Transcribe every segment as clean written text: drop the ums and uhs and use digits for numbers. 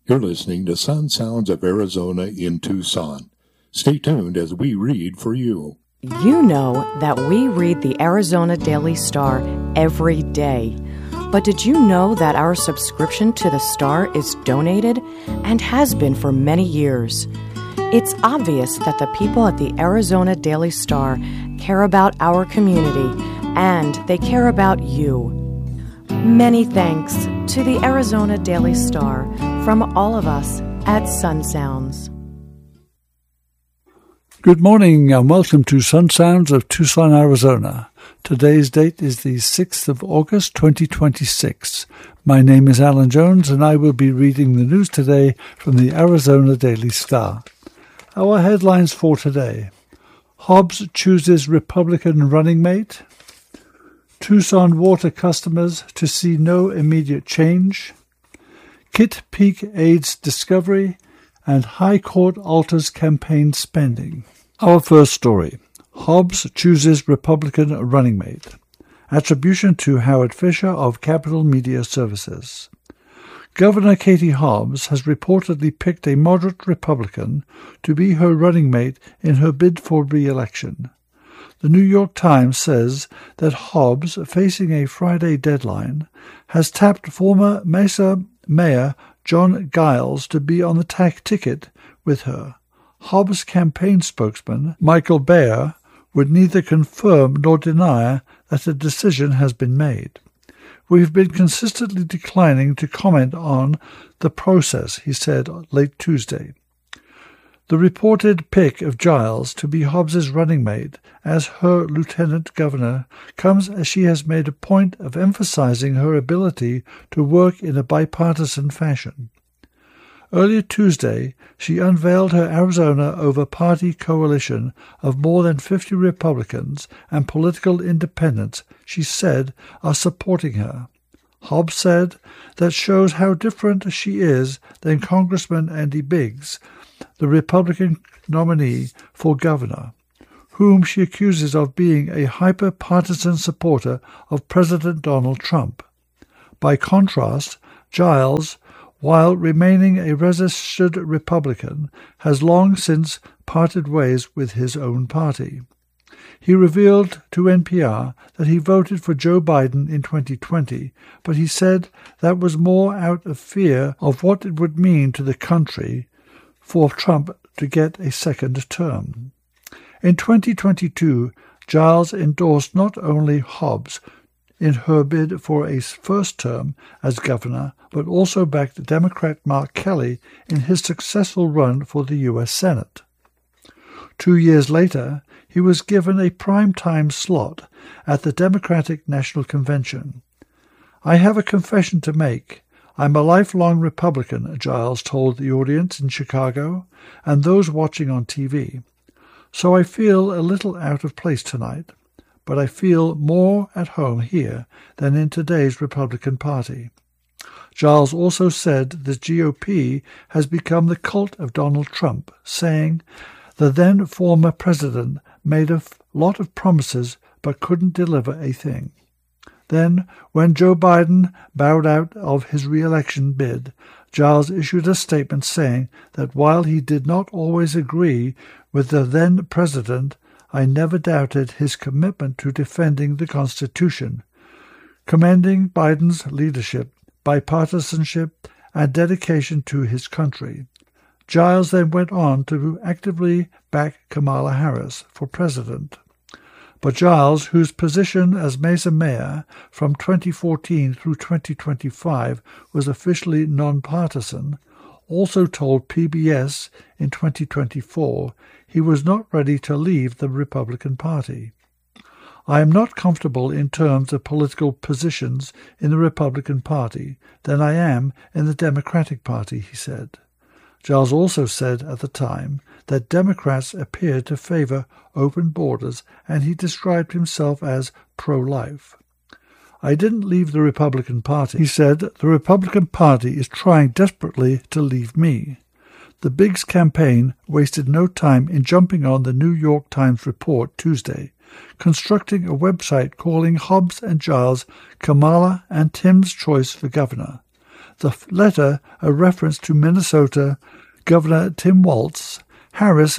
You're listening to Sun Sounds of Arizona in Tucson. Stay tuned as we read for you. You know that we read the Arizona Daily Star every day. But did you know that our subscription to the Star is donated and has been for many years? It's obvious that the people at the Arizona Daily Star care about our community and they care about you. Many thanks to the Arizona Daily Star from all of us at Sun Sounds. Good morning and welcome to Sun Sounds of Tucson, Arizona. Today's date is the 6th of August, 2026. My name is Alan Jones and I will be reading the news today from the Arizona Daily Star. Our headlines for today: Hobbs chooses Republican running mate. Tucson water customers to see no immediate change. Kitt Peak aids discovery, and High Court alters campaign spending. Our first story: Hobbs chooses Republican running mate. Attribution to Howard Fisher of Capital Media Services. Governor Katie Hobbs has reportedly picked a moderate Republican to be her running mate in her bid for re-election. The New York Times says that Hobbs, facing a Friday deadline, has tapped former Mesa Mayor John Giles to be on the TAC ticket with her. Hobbs' campaign spokesman, Michael Bayer, would neither confirm nor deny that a decision has been made. We've been consistently declining to comment on the process, he said late Tuesday. The reported pick of Giles to be Hobbs's running mate as her lieutenant governor comes as she has made a point of emphasizing her ability to work in a bipartisan fashion. Earlier Tuesday, she unveiled her Arizona Over Party coalition of more than 50 Republicans and political independents she said are supporting her. Hobbs said that shows how different she is than Congressman Andy Biggs, the Republican nominee for governor, whom she accuses of being a hyper-partisan supporter of President Donald Trump. By contrast, Giles, while remaining a registered Republican, has long since parted ways with his own party. He revealed to NPR that he voted for Joe Biden in 2020, but he said that was more out of fear of what it would mean to the country for Trump to get a second term. In 2022, Giles endorsed not only Hobbs in her bid for a first term as governor, but also backed Democrat Mark Kelly in his successful run for the U.S. Senate. 2 years later, he was given a prime-time slot at the Democratic National Convention. "I have a confession to make. I'm a lifelong Republican," Giles told the audience in Chicago and those watching on TV. "So I feel a little out of place tonight, but I feel more at home here than in today's Republican Party." Giles also said the GOP has become the cult of Donald Trump, saying the then former president made a lot of promises but couldn't deliver a thing. Then, when Joe Biden bowed out of his re-election bid, Giles issued a statement saying that while he did not always agree with the then president, "I never doubted his commitment to defending the Constitution," commending Biden's leadership, bipartisanship, and dedication to his country. Giles then went on to actively back Kamala Harris for president. But Giles, whose position as Mesa Mayor from 2014 through 2025 was officially nonpartisan, also told PBS in 2024 he was not ready to leave the Republican Party. "I am not comfortable in terms of political positions in the Republican Party than I am in the Democratic Party," he said. Giles also said at the time that Democrats appeared to favor open borders, and he described himself as pro-life. "I didn't leave the Republican Party," he said. "The Republican Party is trying desperately to leave me." The Biggs campaign wasted no time in jumping on the New York Times report Tuesday, constructing a website calling Hobbs and Giles Kamala and Tim's choice for governor. The letter a reference to Minnesota Governor Tim Walz, Harris'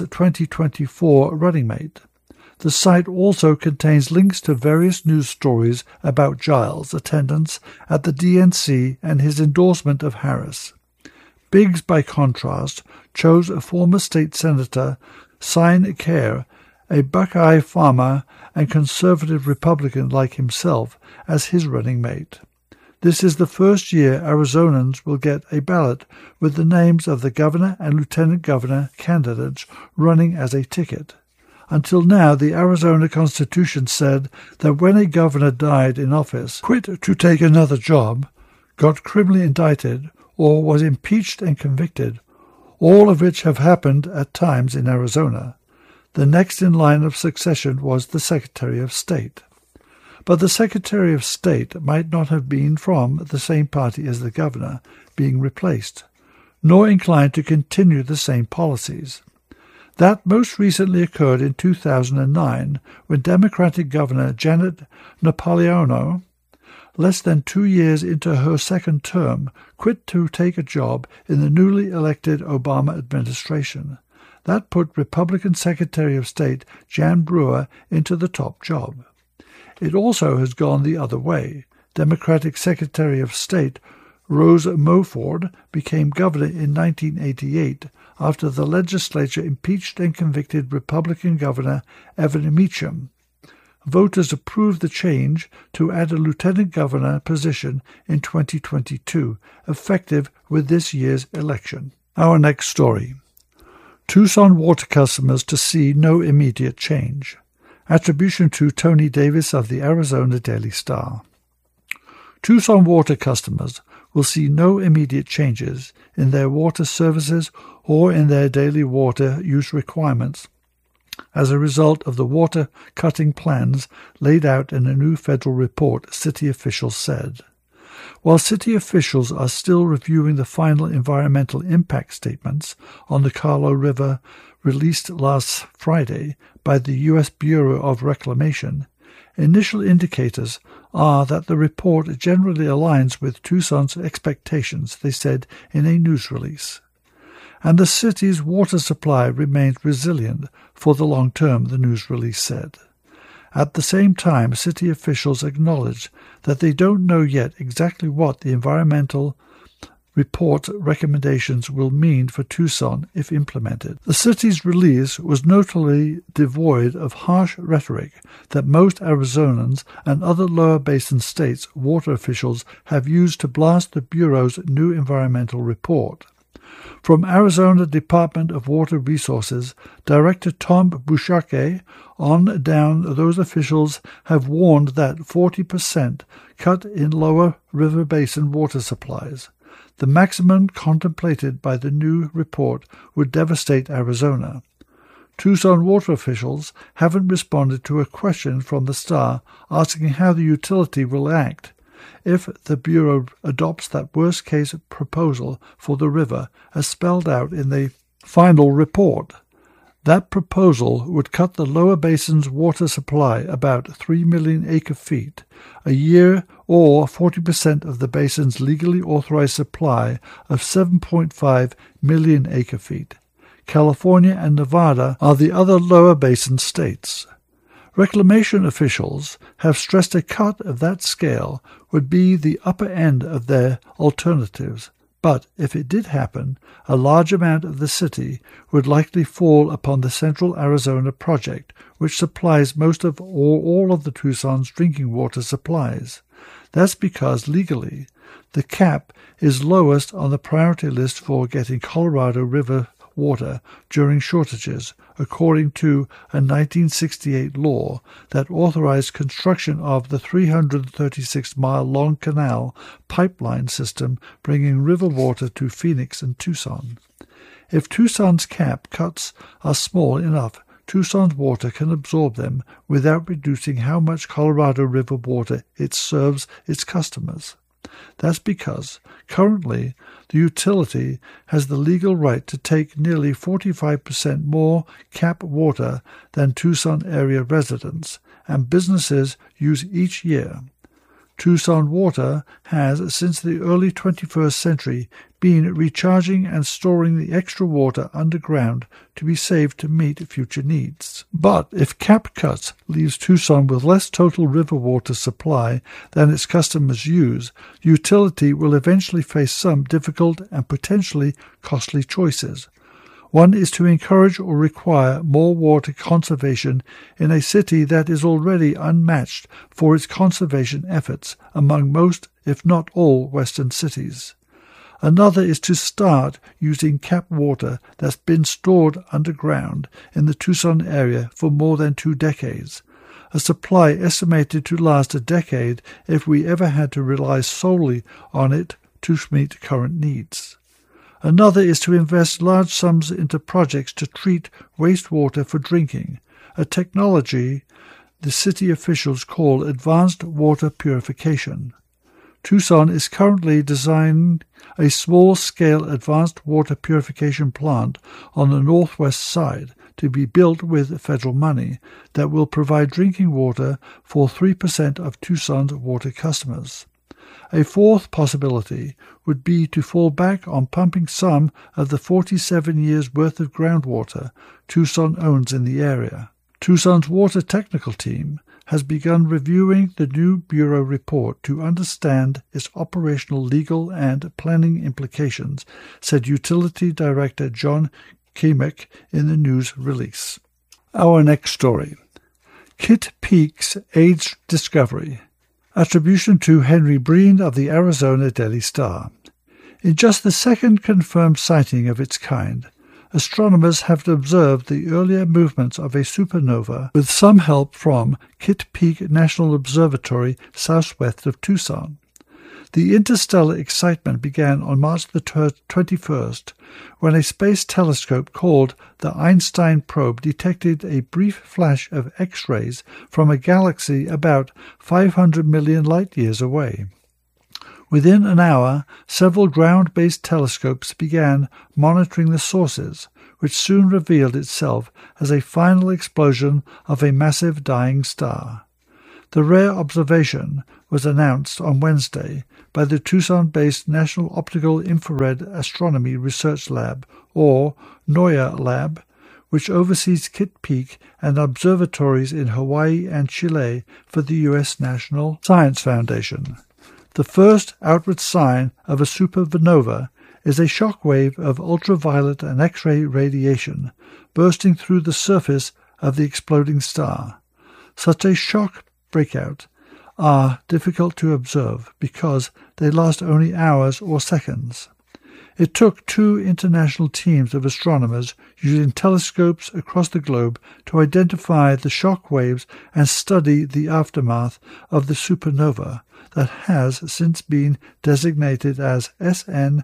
2024 running mate. The site also contains links to various news stories about Giles' attendance at the DNC and his endorsement of Harris. Biggs, by contrast, chose a former state senator, Sine Kerr, a Buckeye farmer and conservative Republican like himself, as his running mate. This is the first year Arizonans will get a ballot with the names of the governor and lieutenant governor candidates running as a ticket. Until now, the Arizona Constitution said that when a governor died in office, quit to take another job, got criminally indicted, or was impeached and convicted, all of which have happened at times in Arizona. The next in line of succession was the Secretary of State. But the Secretary of State might not have been from the same party as the governor being replaced, nor inclined to continue the same policies. That most recently occurred in 2009 when Democratic Governor Janet Napolitano, less than 2 years into her second term, quit to take a job in the newly elected Obama administration. That put Republican Secretary of State Jan Brewer into the top job. It also has gone the other way. Democratic Secretary of State Rose Mulford became governor in 1988 after the legislature impeached and convicted Republican Governor Evan Meacham. Voters approved the change to add a lieutenant governor position in 2022, effective with this year's election. Our next story. Tucson water customers to see no immediate change. Attribution to Tony Davis of the Arizona Daily Star. Tucson water customers will see no immediate changes in their water services or in their daily water use requirements as a result of the water-cutting plans laid out in a new federal report, city officials said. While city officials are still reviewing the final environmental impact statements on the Carlo River released last Friday by the U.S. Bureau of Reclamation, initial indicators are that the report generally aligns with Tucson's expectations, they said in a news release. And the city's water supply remains resilient for the long term, the news release said. At the same time, city officials acknowledged that they don't know yet exactly what the environmental report recommendations will mean for Tucson if implemented. The city's release was notably devoid of harsh rhetoric that most Arizonans and other lower basin states' water officials have used to blast the Bureau's new environmental report. From Arizona Department of Water Resources, Director Tom Bouchake on down, those officials have warned that 40% cut in lower river basin water supplies. The maximum contemplated by the new report would devastate Arizona. Tucson water officials haven't responded to a question from the Star asking how the utility will act if the Bureau adopts that worst-case proposal for the river as spelled out in the final report. That proposal would cut the lower basin's water supply about 3 million acre-feet a year, or 40% of the basin's legally authorized supply of 7.5 million acre-feet. California and Nevada are the other lower basin states. Reclamation officials have stressed a cut of that scale would be the upper end of their alternatives, but if it did happen, a large amount of the city would likely fall upon the Central Arizona Project, which supplies most of all of the Tucson's drinking water supplies. That's because legally, the cap is lowest on the priority list for getting Colorado River water during shortages, according to a 1968 law that authorized construction of the 336-mile-long canal pipeline system bringing river water to Phoenix and Tucson. If Tucson's cap cuts are small enough, Tucson's water can absorb them without reducing how much Colorado River water it serves its customers. That's because, currently, the utility has the legal right to take nearly 45% more cap water than Tucson area residents and businesses use each year. Tucson Water has, since the early 21st century, been recharging and storing the extra water underground to be saved to meet future needs. But if cap cuts leaves Tucson with less total river water supply than its customers use, the utility will eventually face some difficult and potentially costly choices. One is to encourage or require more water conservation in a city that is already unmatched for its conservation efforts among most, if not all, Western cities. Another is to start using cap water that's been stored underground in the Tucson area for more than 2 decades, a supply estimated to last a decade if we ever had to rely solely on it to meet current needs. Another is to invest large sums into projects to treat wastewater for drinking, a technology the city officials call advanced water purification. Tucson is currently designing a small-scale advanced water purification plant on the northwest side to be built with federal money that will provide drinking water for 3% of Tucson's water customers. A fourth possibility would be to fall back on pumping some of the 47 years' worth of groundwater Tucson owns in the area. Tucson's water technical team has begun reviewing the new Bureau report to understand its operational, legal, and planning implications, said Utility Director John Kimek in the news release. Our next story. Kitt Peak's AIDS discovery. Attribution to Henry Breen of the Arizona Daily Star. In just the second confirmed sighting of its kind, astronomers have observed the earlier movements of a supernova with some help from Kitt Peak National Observatory southwest of Tucson. The interstellar excitement began on March the 21st, when a space telescope called the Einstein Probe detected a brief flash of X-rays from a galaxy about 500 million light-years away. Within an hour, several ground-based telescopes began monitoring the sources, which soon revealed itself as a final explosion of a massive dying star. The rare observation was announced on Wednesday by the Tucson-based National Optical Infrared Astronomy Research Lab, or NOIA Lab, which oversees Kitt Peak and observatories in Hawaii and Chile for the U.S. National Science Foundation. The first outward sign of a supernova is a shock wave of ultraviolet and X-ray radiation bursting through the surface of the exploding star. Such a shock breakout are difficult to observe because they last only hours or seconds. It took 2 international teams of astronomers using telescopes across the globe to identify the shock waves and study the aftermath of the supernova that has since been designated as SN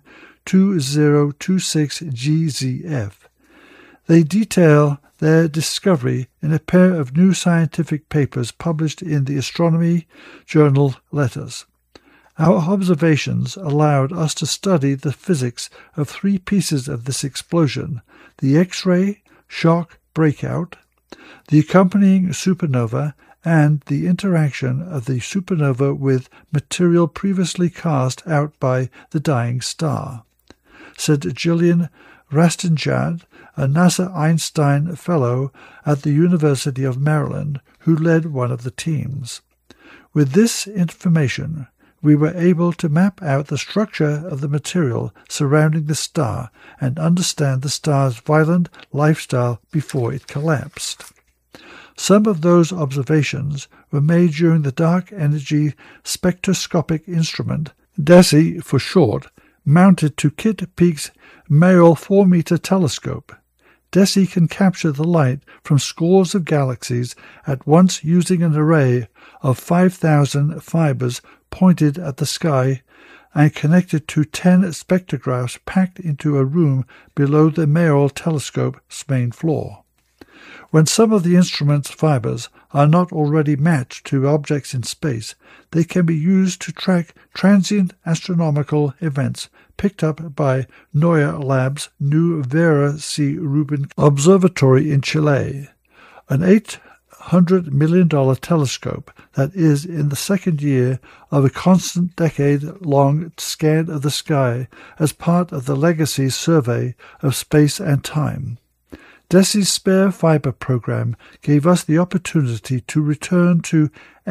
2026GZF. They detail their discovery in a pair of new scientific papers published in the astronomy journal Letters. Our observations allowed us to study the physics of 3 pieces of this explosion: the X-ray shock breakout, the accompanying supernova, and the interaction of the supernova with material previously cast out by the dying star, said Gillian Rastinjad, a NASA Einstein Fellow at the University of Maryland, who led one of the teams. With this information, we were able to map out the structure of the material surrounding the star and understand the star's violent lifestyle before it collapsed. Some of those observations were made during the Dark Energy Spectroscopic Instrument, DESI for short, mounted to Kitt Peak's Mayall 4-meter telescope. DESI can capture the light from scores of galaxies at once using an array of 5,000 fibers pointed at the sky and connected to 10 spectrographs packed into a room below the Mayall telescope's main floor. When some of the instrument's fibers are not already matched to objects in space, they can be used to track transient astronomical events picked up by NOIA Lab's new Vera C. Rubin Observatory in Chile. An $100 million telescope that is in the second year of a constant decade-long scan of the sky as part of the Legacy Survey of Space and Time. DESI's Spare Fiber program gave us the opportunity to return to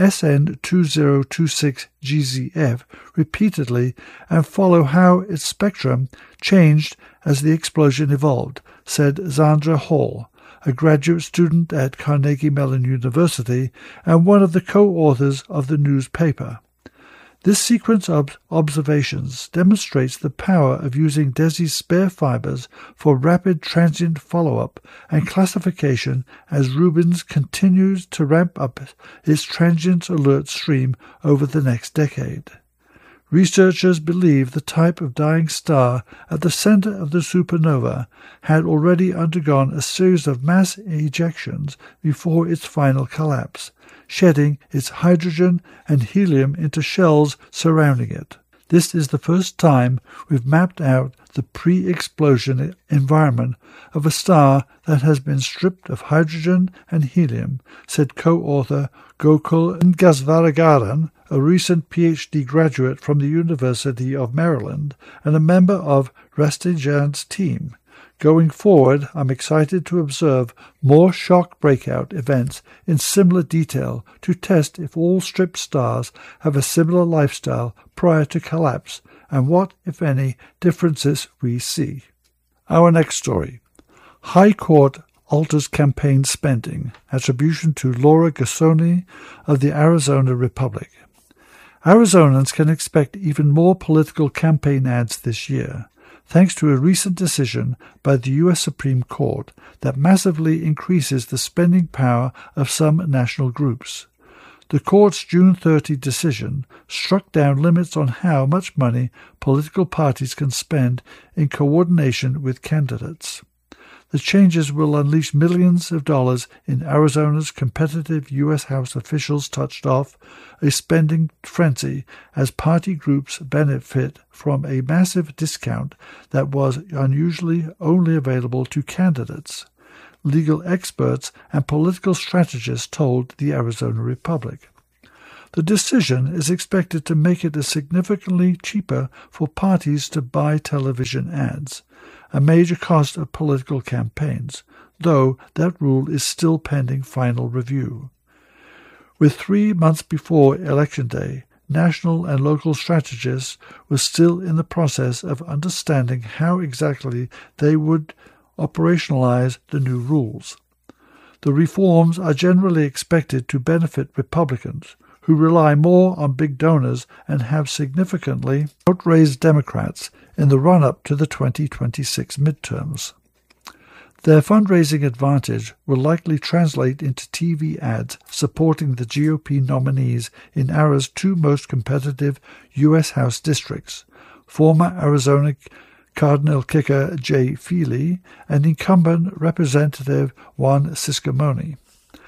SN 2026 GZF repeatedly and follow how its spectrum changed as the explosion evolved, said Zandra Hall, a graduate student at Carnegie Mellon University and one of the co-authors of the newspaper. This sequence of observations demonstrates the power of using DESI's spare fibers for rapid transient follow-up and classification as Rubins continues to ramp up its transient alert stream over the next decade. Researchers believe the type of dying star at the center of the supernova had already undergone a series of mass ejections before its final collapse, shedding its hydrogen and helium into shells surrounding it. This is the first time we've mapped out the pre-explosion environment of a star that has been stripped of hydrogen and helium, said co-author Gokul Ngasvaragaran, a recent PhD graduate from the University of Maryland and a member of Rastijan's team. Going forward, I'm excited to observe more shock breakout events in similar detail to test if all stripped stars have a similar lifestyle prior to collapse and what, if any, differences we see. Our next story. High Court alters campaign spending. Attribution to Laura Gassoni of the Arizona Republic. Arizonans can expect even more political campaign ads this year, thanks to a recent decision by the U.S. Supreme Court that massively increases the spending power of some national groups. The court's June 30 decision struck down limits on how much money political parties can spend in coordination with candidates. The changes will unleash millions of dollars in Arizona's competitive U.S. House officials touched off a spending frenzy as party groups benefit from a massive discount that was unusually only available to candidates, legal experts and political strategists told the Arizona Republic. The decision is expected to make it significantly cheaper for parties to buy television ads, a major cost of political campaigns, though that rule is still pending final review. With 3 months before Election Day, national and local strategists were still in the process of understanding how exactly they would operationalize the new rules. The reforms are generally expected to benefit Republicans, who rely more on big donors and have significantly outraised Democrats in the run-up to the 2026 midterms. Their fundraising advantage will likely translate into TV ads supporting the GOP nominees in Arizona's two most competitive U.S. House districts, former Arizona Cardinal kicker Jay Feely and incumbent Representative Juan Ciscomoni.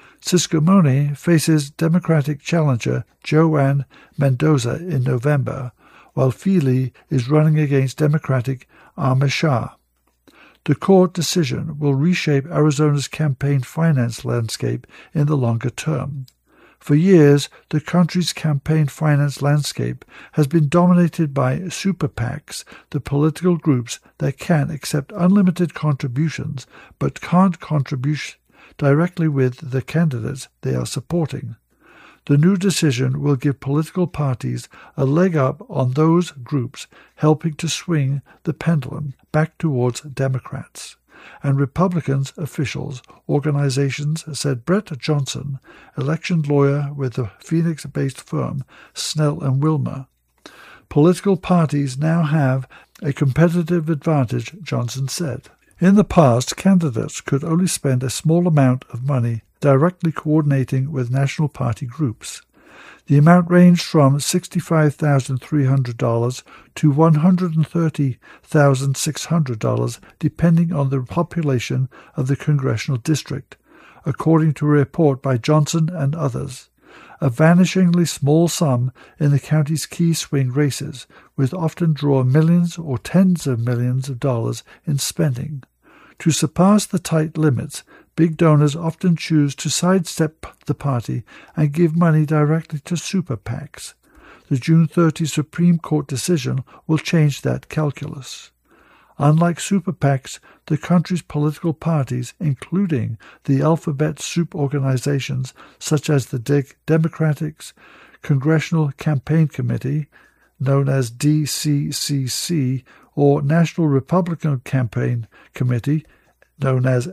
Ciscomoni faces Democratic challenger Joanne Mendoza in November, while Feely is running against Democratic Amar Shah. The court decision will reshape Arizona's campaign finance landscape in the longer term. For years, the country's campaign finance landscape has been dominated by super PACs, the political groups that can accept unlimited contributions but can't contribute directly with the candidates they are supporting. The new decision will give political parties a leg up on those groups, helping to swing the pendulum back towards Democrats. And Republicans officials, organizations, said Brett Johnson, election lawyer with the Phoenix-based firm Snell and Wilmer. Political parties now have a competitive advantage, Johnson said. In the past, candidates could only spend a small amount of money directly coordinating with national party groups. The amount ranged from $65,300 to $130,600, depending on the population of the congressional district, according to a report by Johnson and others. A vanishingly small sum in the county's key swing races, which often draw millions or tens of millions of dollars in spending. To surpass the tight limits, big donors often choose to sidestep the party and give money directly to super PACs. The June 30 Supreme Court decision will change that calculus. Unlike super PACs, the country's political parties, including the alphabet soup organizations such as the Democratic Congressional Campaign Committee, known as DCCC, or National Republican Campaign Committee, known as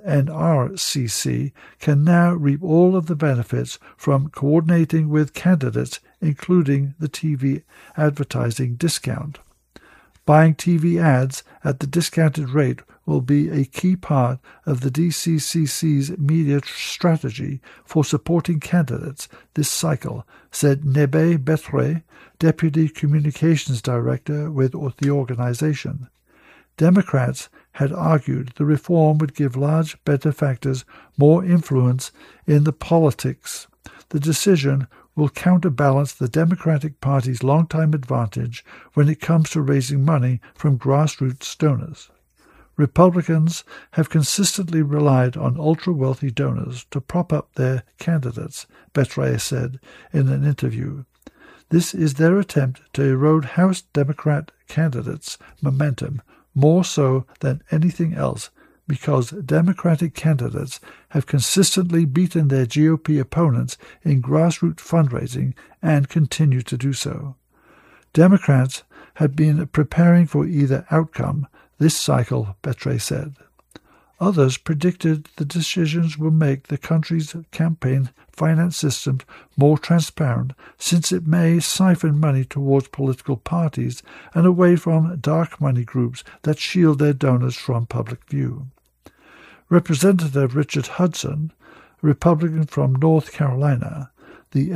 NRCC, can now reap all of the benefits from coordinating with candidates, including the TV advertising discount. Buying TV ads at the discounted rate will be a key part of the DCCC's media strategy for supporting candidates this cycle, said Nebe Betre, Deputy Communications Director with the organization. Democrats had argued the reform would give large benefactors more influence in the politics. The decision will counterbalance the Democratic Party's longtime advantage when it comes to raising money from grassroots donors. Republicans have consistently relied on ultra-wealthy donors to prop up their candidates, Betre said in an interview. This is their attempt to erode House Democrat candidates' momentum, more so than anything else, because Democratic candidates have consistently beaten their GOP opponents in grassroots fundraising and continue to do so. Democrats have been preparing for either outcome this cycle, Betre said. Others predicted the decisions will make the country's campaign finance system more transparent, since it may siphon money towards political parties and away from dark money groups that shield their donors from public view. Representative Richard Hudson, a Republican from North Carolina, the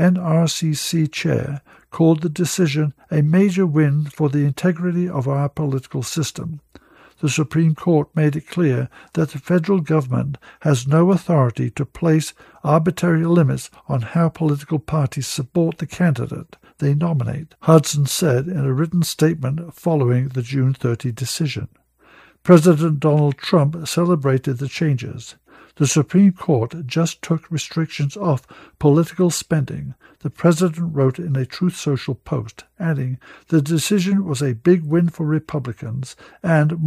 NRCC chair, called the decision a major win for the integrity of our political system. The Supreme Court made it clear that the federal government has no authority to place arbitrary limits on how political parties support the candidate they nominate, Hudson said in a written statement following the June 30 decision. President Donald Trump celebrated the changes. The Supreme Court just took restrictions off political spending, the president wrote in a Truth Social post, adding, "The decision was a big win for Republicans and